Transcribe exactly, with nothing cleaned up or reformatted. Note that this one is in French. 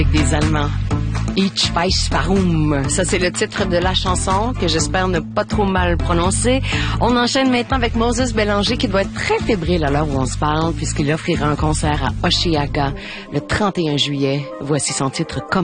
Avec des Allemands. Ich weiß warum. Ça, c'est le titre de la chanson que j'espère ne pas trop mal prononcer. On enchaîne maintenant avec Moses Bélanger qui doit être très fébrile à l'heure où on se parle puisqu'il offrira un concert à Oshiaga le trente et un juillet. Voici son titre « Comment ».